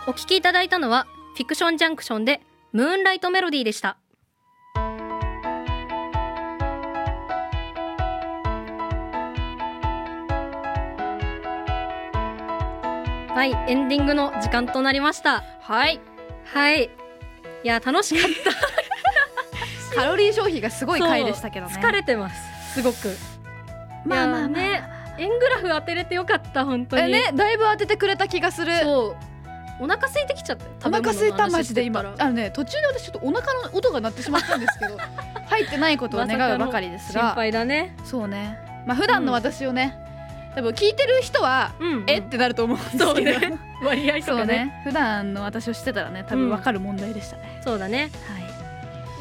お聴きいただいたのはフィクションジャンクションでムーンライトメロディーでした。はい、エンディングの時間となりました。 はいはい、いや楽しかったカロリー消費がすごい回でしたけどね。 疲れてますすごく。 まあまあまあ、 ね、円グラフ当てれてよかった本当に。 ね、だいぶ当ててくれた気がする。 そうお腹空いてきちゃって。 お腹空いたマジで今。ね、途中で私ちょっとお腹の音が鳴ってしまったんですけど入ってないことを願うばかりですが、 心配だね。 そうね、まあ普段の私をね、多分聞いてる人は、えってなると思うんですけど、 そうね、割合とかね、 そうね、普段の私を知ってたらね多分分かる問題でしたね。 そうだね。 はい、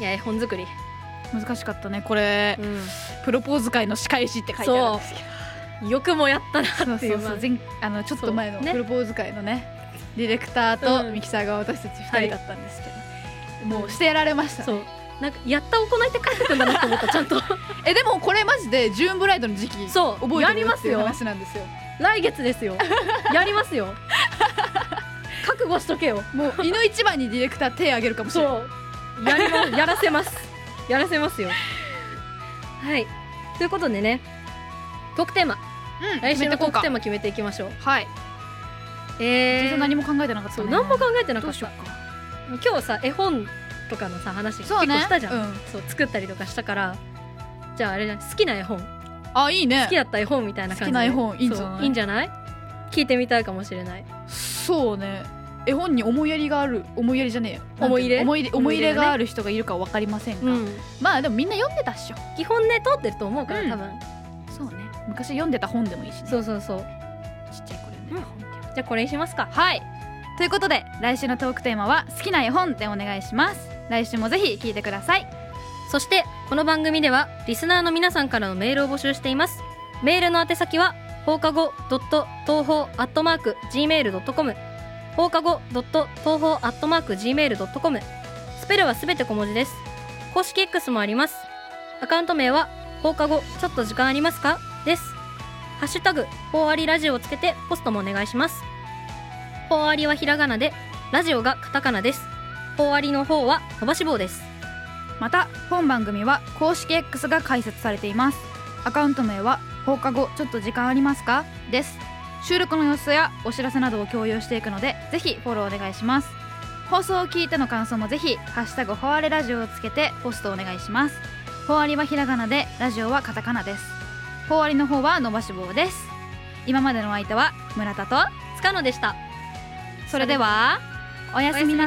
いや絵本作り難しかったねこれ、プロポーズ会の仕返しって書いてあるんですけど、 よくもやったなっていう。 ちょっと前のプロポーズ会のねディレクターとミキサーが私たち2人だったんですけど、もうしてやられましたね。 そうなんかやった行いって書いてくんだなと思ったちゃんとでもこれマジでジューンブライドの時期そう覚えてるっていう話なんですよ。 来月ですよやりますよ覚悟しとけよ。 もう井の一番にディレクター手挙げるかもしれない。 そうやらせますやらせますよ。はい、ということでね、トークテーマ、来週のトークテーマ決めていきましょう。 はい、実は何も考えてなかったね。 何も考えてなかった。今日さ絵本とかのさ話結構したじゃん。そう作ったりとかしたから、じゃああれじゃ好きな絵本、 いいね、 好きだった絵本みたいな感じで、 好きな絵本いいんじゃない？ いいんじゃない？聞いてみたいかもしれない。 そうね、絵本に思いやりがある、思いやりじゃねえよ、思い入れがある人がいるか分かりませんが、まあでもみんな読んでたっしょ。 基本ね通ってると思うから、多分。 そうね、昔読んでた本でもいいしね。 そうちっちゃい頃ね、 じゃあこれにしますか。 はい、ということで来週のトークテーマは好きな絵本でお願いします。来週もぜひ聞いてください。 そしてこの番組ではリスナーの皆さんからのメールを募集しています。メールの宛先は放課後.東宝@gmail.com 放課後.東宝@gmail.com スペルはすべて小文字です。公式 X もあります。アカウント名は放課後ちょっと時間ありますかです。ハッシュタグフォーアリラジオをつけてポストもお願いします。フォーアリはひらがなでラジオがカタカナです。フォーアリの方は伸ばし棒です。 また本番組は公式 X が開設されています。アカウント名は放課後ちょっと時間ありますかです。収録の様子やお知らせなどを共有していくのでぜひフォローお願いします。放送を聞いての感想もぜひハッシュタグフォアレラジオをつけてポストお願いします。フォアリはひらがなでラジオはカタカナです。フォアリの方は伸ばし棒です。今までの相手は村田と塚野でした。 それではおやすみな